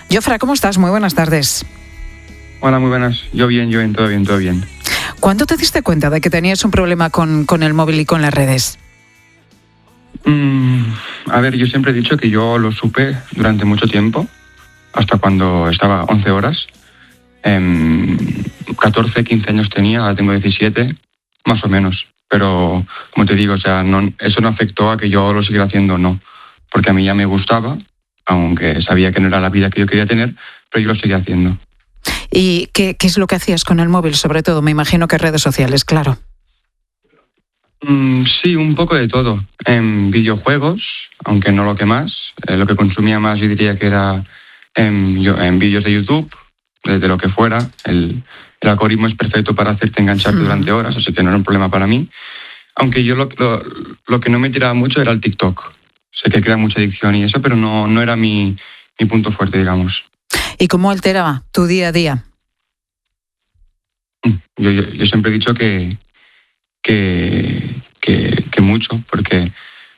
Jofre, ¿cómo estás? Muy buenas tardes. Hola, muy buenas. Yo bien, todo bien. ¿Cuándo te diste cuenta de que tenías un problema con el móvil y con las redes? A ver, yo siempre he dicho que yo lo supe durante mucho tiempo, hasta cuando estaba 11 horas. 14, 15 años tenía, ahora tengo 17, más o menos. Pero, como te digo, o sea, eso no afectó a que yo lo siguiera haciendo, no. Porque a mí ya me gustaba, aunque sabía que no era la vida que yo quería tener, pero yo lo seguía haciendo. ¿Y qué es lo que hacías con el móvil, sobre todo? Me imagino que redes sociales, claro. Sí, un poco de todo. En videojuegos, aunque no lo que más. Lo que consumía más yo diría que era en vídeos de YouTube, de lo que fuera. El algoritmo es perfecto para hacerte engancharte durante horas, así que no era un problema para mí. Aunque yo lo que no me tiraba mucho era el TikTok. Sé que crea mucha adicción y eso, pero no era mi punto fuerte, digamos. ¿Y cómo alteraba tu día a día? Yo siempre he dicho que mucho, porque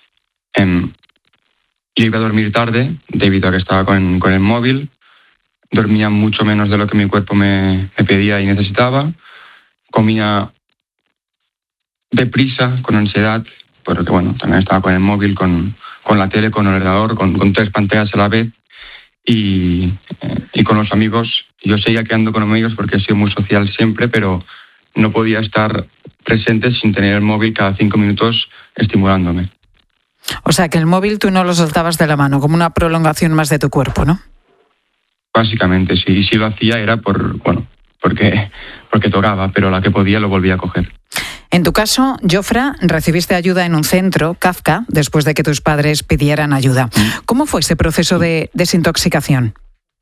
yo iba a dormir tarde debido a que estaba con el móvil, dormía mucho menos de lo que mi cuerpo me pedía y necesitaba, comía deprisa, con ansiedad, porque bueno, también estaba con el móvil, con la tele, con el ordenador, con 3 pantallas a la vez, y con los amigos. Yo seguía quedando con amigos porque he sido muy social siempre, pero no podía estar presente sin tener el móvil cada 5 minutos estimulándome. O sea, que el móvil tú no lo soltabas de la mano, como una prolongación más de tu cuerpo, ¿no? Básicamente, sí. Y si lo hacía era porque tocaba, pero la que podía lo volvía a coger. En tu caso, Jofre, recibiste ayuda en un centro, Kafka, después de que tus padres pidieran ayuda. ¿Cómo fue ese proceso de desintoxicación?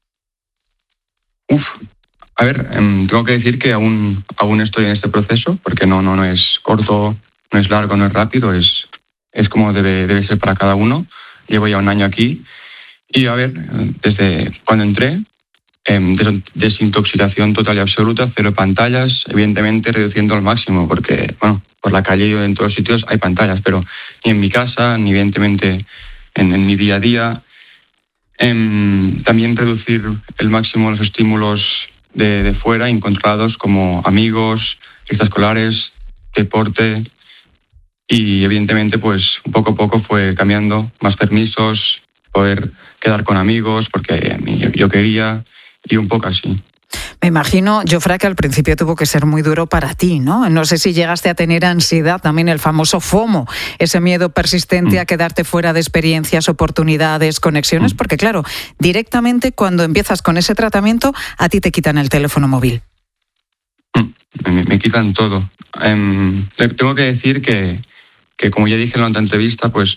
A ver, tengo que decir que aún estoy en este proceso, porque no es corto, no es largo, no es rápido, es como debe ser para cada uno. Llevo ya un año aquí y, a ver, desde cuando entré, desintoxicación total y absoluta, 0 pantallas, evidentemente reduciendo al máximo, porque, bueno, por la calle y en todos sitios hay pantallas, pero ni en mi casa, ni evidentemente en mi día a día. También reducir el máximo los estímulos de fuera, incontrolados, como amigos, extraescolares, deporte, y evidentemente pues poco a poco fue cambiando, más permisos, poder quedar con amigos porque yo quería, y un poco así. Me imagino, Jofre, que al principio tuvo que ser muy duro para ti, ¿no? No sé si llegaste a tener ansiedad, también el famoso FOMO, ese miedo persistente a quedarte fuera de experiencias, oportunidades, conexiones, porque claro, directamente cuando empiezas con ese tratamiento, a ti te quitan el teléfono móvil. Me quitan todo. Tengo que decir que como ya dije en la otra entrevista, pues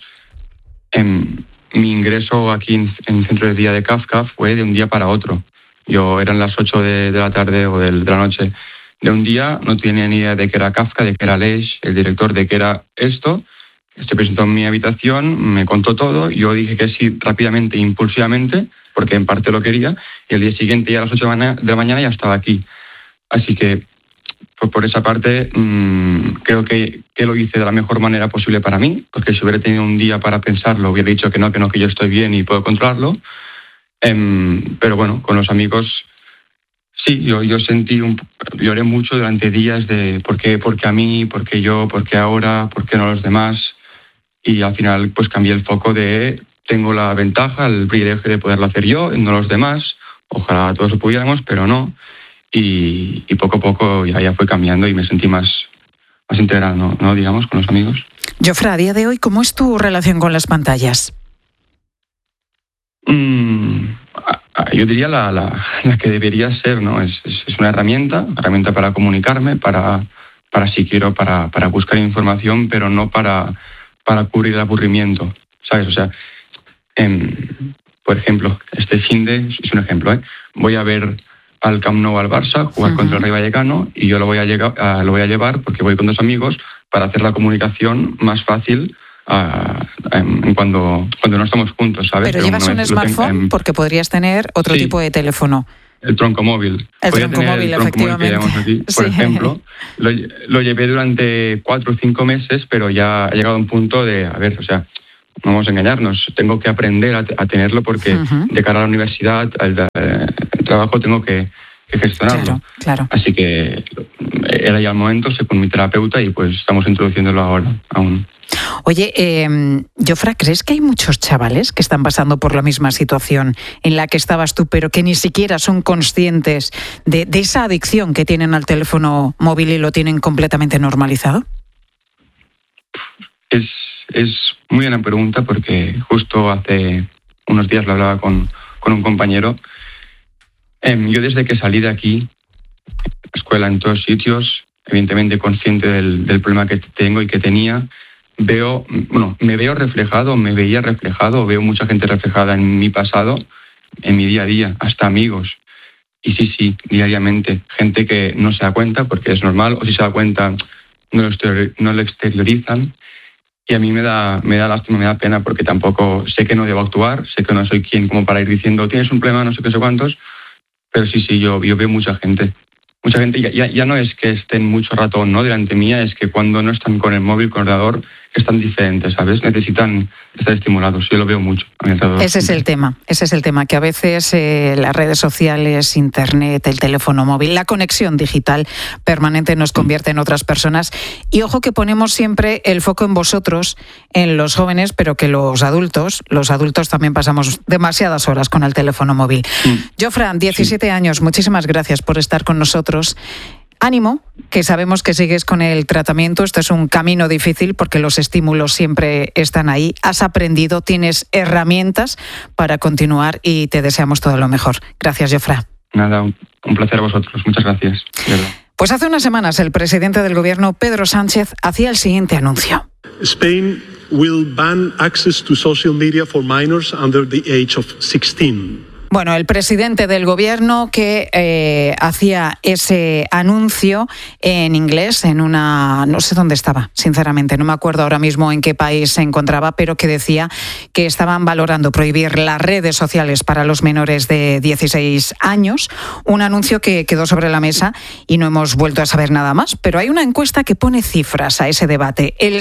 mi ingreso aquí en el centro de día de Kafka fue de un día para otro. Yo eran las 8 de la tarde o de la noche de un día, no tenía ni idea de qué era Kafka, de qué era Aleix, el director, de qué era esto. Se presentó en mi habitación, me contó todo, yo dije que sí rápidamente, impulsivamente, porque en parte lo quería, y el día siguiente, ya a las 8 de la mañana, ya estaba aquí. Así que, pues por esa parte, creo que lo hice de la mejor manera posible para mí, porque si hubiera tenido un día para pensarlo, hubiera dicho que yo estoy bien y puedo controlarlo. Pero bueno, con los amigos, sí, yo lloré mucho durante días de por qué a mí, por qué yo, por qué ahora, por qué no a los demás. Y al final pues cambié el foco de tengo la ventaja, el privilegio de poderlo hacer yo, no los demás. Ojalá todos lo pudiéramos, pero no. Y poco a poco ya fue cambiando y me sentí más integral, ¿no? Digamos, con los amigos. Jofre, a día de hoy, ¿cómo es tu relación con las pantallas? Yo diría la que debería ser, ¿no? Es una herramienta para comunicarme, para si quiero, para buscar información, pero no para cubrir el aburrimiento, ¿sabes? O sea, por ejemplo, este finde es un ejemplo, ¿eh? Voy a ver al Camp Nou, al Barça, jugar contra el Rayo Vallecano, y yo lo voy a llevar porque voy con 2 amigos para hacer la comunicación más fácil cuando no estamos juntos, ¿sabes? Pero llevas un smartphone porque podrías tener otro tipo de teléfono. El tronco móvil. El tronco móvil, efectivamente. Aquí, por ejemplo, lo llevé durante 4 o 5 meses, pero ya ha llegado a un punto de, a ver, o sea, no vamos a engañarnos, tengo que aprender a tenerlo porque de cara a la universidad, al trabajo tengo que gestionarlo. Claro. Así que era ya el momento, sé con mi terapeuta y pues estamos introduciéndolo ahora aún. Oye, Jofre, ¿crees que hay muchos chavales que están pasando por la misma situación en la que estabas tú, pero que ni siquiera son conscientes de esa adicción que tienen al teléfono móvil y lo tienen completamente normalizado? Es muy buena pregunta porque justo hace unos días lo hablaba con un compañero. Yo desde que salí de aquí, escuela en todos sitios, evidentemente consciente del problema que tengo y que tenía, me veía reflejado, veo mucha gente reflejada en mi pasado, en mi día a día, hasta amigos. Y sí, diariamente, gente que no se da cuenta porque es normal, o si se da cuenta no lo exteriorizan. Y a mí me da lástima, me da pena porque tampoco sé que no debo actuar, sé que no soy quien como para ir diciendo tienes un problema, no sé qué, no sé cuántos, pero sí, yo veo mucha gente. Ya no es que estén mucho rato no delante mía, es que cuando no están con el móvil, con el ordenador, están diferentes, ¿sabes? Necesitan estar estimulados. Yo lo veo mucho. Ese es el tema, que a veces las redes sociales, internet, el teléfono móvil, la conexión digital permanente nos convierte en otras personas. Y ojo que ponemos siempre el foco en vosotros, en los jóvenes, pero que los adultos también pasamos demasiadas horas con el teléfono móvil. Jofre, 17 años, muchísimas gracias por estar con nosotros. Ánimo, que sabemos que sigues con el tratamiento. Esto es un camino difícil porque los estímulos siempre están ahí. Has aprendido, tienes herramientas para continuar y te deseamos todo lo mejor. Gracias, Jofre. Nada, un placer a vosotros. Muchas gracias. Pues hace unas semanas el presidente del gobierno, Pedro Sánchez, hacía el siguiente anuncio. Spain will ban access to social media for minors under the age of 16. Bueno, el presidente del gobierno que hacía ese anuncio en inglés, no sé dónde estaba, sinceramente, no me acuerdo ahora mismo en qué país se encontraba, pero que decía que estaban valorando prohibir las redes sociales para los menores de 16 años, un anuncio que quedó sobre la mesa y no hemos vuelto a saber nada más, pero hay una encuesta que pone cifras a ese debate. El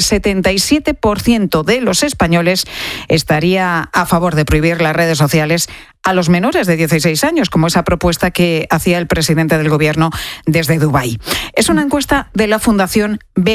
77% de los españoles estaría a favor de prohibir las redes sociales a los menores de 16 años, como esa propuesta que hacía el presidente del gobierno desde Dubái. Es una encuesta de la Fundación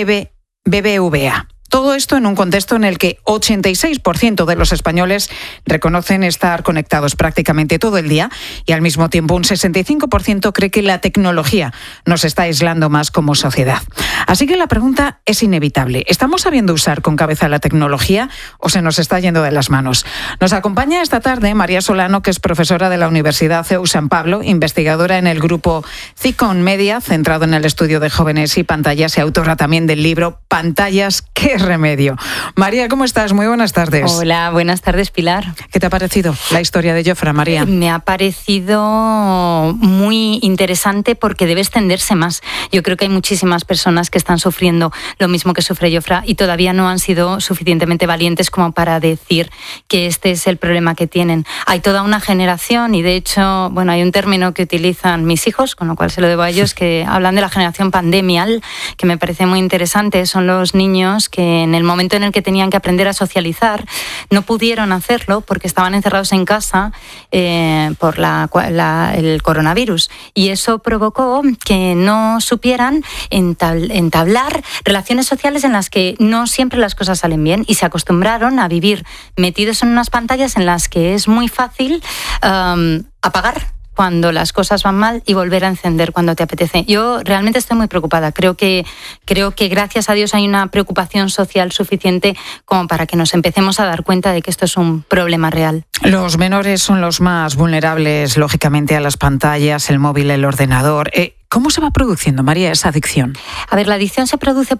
BBVA. Todo esto en un contexto en el que 86% de los españoles reconocen estar conectados prácticamente todo el día y al mismo tiempo un 65% cree que la tecnología nos está aislando más como sociedad. Así que la pregunta es inevitable. ¿Estamos sabiendo usar con cabeza la tecnología o se nos está yendo de las manos? Nos acompaña esta tarde María Solano, que es profesora de la Universidad CEU San Pablo, investigadora en el grupo CICON Media, centrado en el estudio de jóvenes y pantallas, y autora también del libro Pantallas, ¿qué remedio? María, ¿cómo estás? Muy buenas tardes. Hola, buenas tardes, Pilar. ¿Qué te ha parecido la historia de Jofre, María? Me ha parecido muy interesante porque debe extenderse más. Yo creo que hay muchísimas personas que están sufriendo lo mismo que sufre Jofre y todavía no han sido suficientemente valientes como para decir que este es el problema que tienen. Hay toda una generación y de hecho, bueno, hay un término que utilizan mis hijos, con lo cual se lo debo a ellos, que hablan de la generación pandemial, que me parece muy interesante. Son los niños que en el momento en el que tenían que aprender a socializar no pudieron hacerlo porque estaban encerrados en casa por el coronavirus, y eso provocó que no supieran entablar relaciones sociales en las que no siempre las cosas salen bien, y se acostumbraron a vivir metidos en unas pantallas en las que es muy fácil apagar cuando las cosas van mal y volver a encender cuando te apetece. Yo realmente estoy muy preocupada. Creo que gracias a Dios hay una preocupación social suficiente como para que nos empecemos a dar cuenta de que esto es un problema real. Los menores son los más vulnerables, lógicamente, a las pantallas, el móvil, el ordenador. ¿Cómo se va produciendo, María, esa adicción? A ver, la adicción se produce